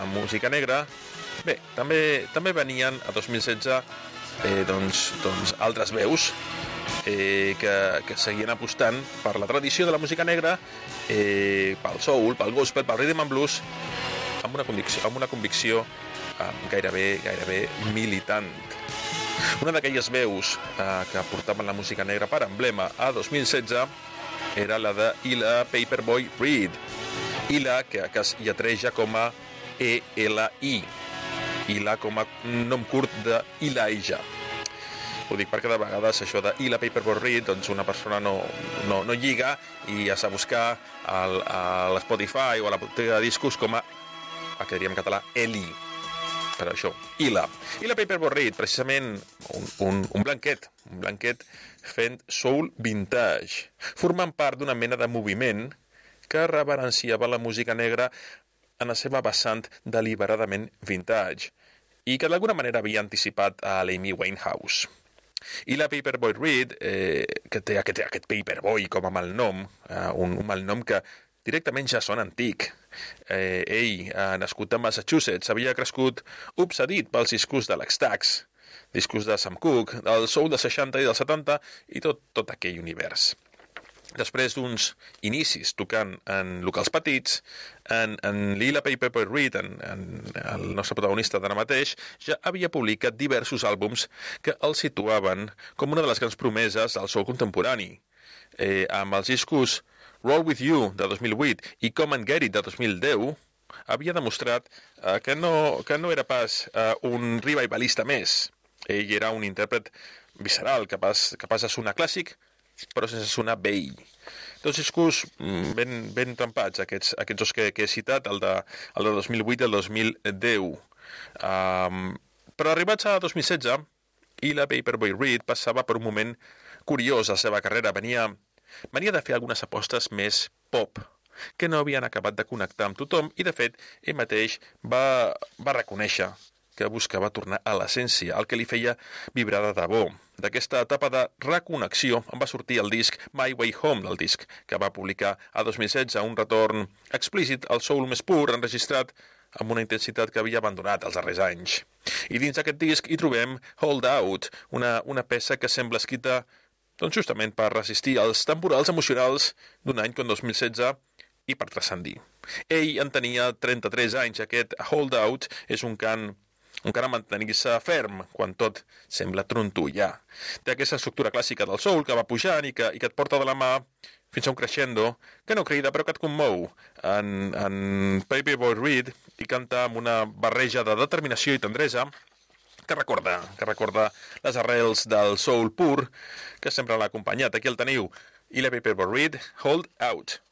amb música negra. Bé, també venien a 2016 altres veus que seguien apostant per la tradició de la música negra, pel soul, pel gospel, pel rhythm and blues, amb una convicció gairebé militant. Una d'aquelles veus que portaven la música negra per emblema a 2016 era la de Ela Paperboy Reed. Ela, que es lletreja com a E-L-I. Ela com a nom curt d'Elijah. Ho dic perquè de vegades això de Ela Paperboy Reed, doncs una persona no lliga i has de buscar a l'Spotify o a la botiga de discos com a que diríem en català, Eli. Per això, Ela Paperboy Reed, precisament un blanquet fent soul vintage, formant part d'una mena de moviment que reverenciava la música negra en la seva vessant deliberadament vintage i que d'alguna manera havia anticipat a l'Amy Winehouse. Ela Paperboy Reed, que té aquest Paperboy com a malnom, un malnom que directament ja sona antic. Ell, nascut a Massachusetts, havia crescut obsedit pels discos de l'X-Stax, discos de Sam Cooke, del soul dels 60 i dels 70 i tot aquell univers. Després d'uns inicis tocant en locals petits, en Ela Paperboy Reed, el nostre protagonista d'ara mateix, ja havia publicat diversos àlbums que el situaven com una de les grans promeses del soul contemporani. Amb els discos Roll With You, de 2008, i Come and Get It, de 2010, havia demostrat que no era pas un revivalista més. Ell era un intèrpret visceral, capaç de sonar clàssic, però sense sonar vell. Dos discos ben trempats, aquests dos que he citat, el de 2008 i el 2010. Però arribats a 2016, Ela Paperboy Reed passava per un moment curiós a la seva carrera. Venia de fer algunes apostes més pop, que no havien acabat de connectar amb tothom, i de fet, ell mateix va reconèixer que buscava tornar a l'essència, el que li feia vibrar de debò. D'aquesta etapa de reconnexió en va sortir el disc My Way Home, del disc que va publicar a 2016, un retorn explícit al soul més pur, enregistrat amb una intensitat que havia abandonat els darrers anys. I dins d'aquest disc hi trobem Hold Out, una peça que sembla escrita justament per resistir els temporals emocionals d'un any com 2016 i per transcendir. Ell en tenia 33 anys. Aquest Hold Out és un cant a mantenir-se ferm quan tot sembla trontollar. Té aquesta estructura clàssica del soul que va pujant i que et porta de la mà fins a un crescendo que no crida però que et commou. En Paperboy Reed hi canta amb una barreja de determinació i tendresa que recorda les arrels del soul pur que sempre l'ha acompanyat. Aquí el teniu, Ela Paperboy Reed, Hold Out.